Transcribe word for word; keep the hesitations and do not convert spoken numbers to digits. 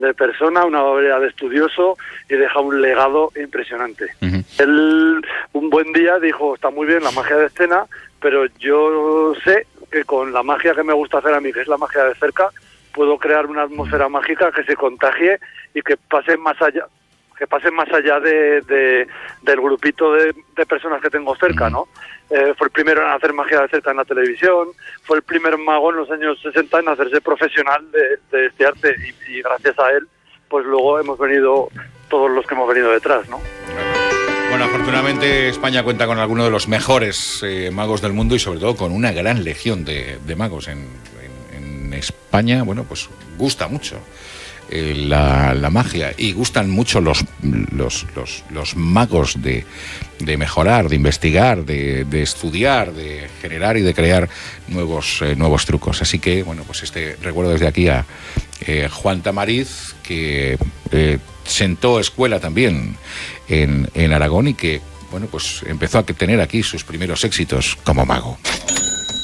de persona, una barbaridad de estudioso y deja un legado impresionante. Uh-huh. Él un buen día dijo, está muy bien la magia de escena, pero yo sé que con la magia que me gusta hacer a mí, que es la magia de cerca, puedo crear una atmósfera mágica que se contagie y que pase más allá, que pase más allá de, de del grupito de, de personas que tengo cerca, ¿no? Eh, fue el primero en hacer magia de cerca en la televisión, fue el primer mago en los años sesenta en hacerse profesional de, de este arte y, y gracias a él, pues luego hemos venido todos los que hemos venido detrás, ¿no? Bueno, afortunadamente España cuenta con algunos de los mejores eh, magos del mundo y sobre todo con una gran legión de, de magos en, en, en España. Bueno, pues gusta mucho eh, la, la magia y gustan mucho los los, los, los magos de, de mejorar, de investigar, de, de estudiar, de generar y de crear nuevos, eh, nuevos trucos. Así que, bueno, pues este recuerdo desde aquí a eh, Juan Tamariz, que eh, sentó escuela también en, en Aragón y que, bueno, pues empezó a tener aquí sus primeros éxitos como mago.